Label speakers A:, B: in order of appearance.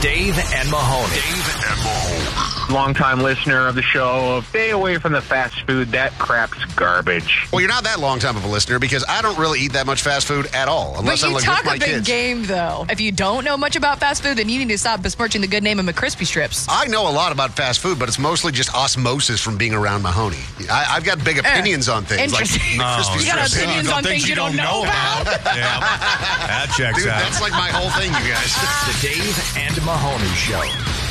A: Dave and Mahoney.
B: Longtime listener of the show. Stay away from the fast food. That crap's garbage.
C: Well, you're not that long time of a listener because I don't really eat that much fast food at all. Unless
D: But
C: I'm
D: you
C: like
D: talk
C: with my
D: a big
C: kids.
D: game, though. If you don't know much about fast food, then you need to stop besmirching the good name of McCrispy strips.
C: I know a lot about fast food, but it's mostly just osmosis from being around Mahoney. I've got big opinions on things. Like
D: Interesting.
C: crispy
D: You got
C: strips.
D: opinions on things you don't know about?
E: Yeah, that checks
C: Dude,
E: out.
C: that's like my whole thing, you guys.
A: The Dave and Mahoney Show.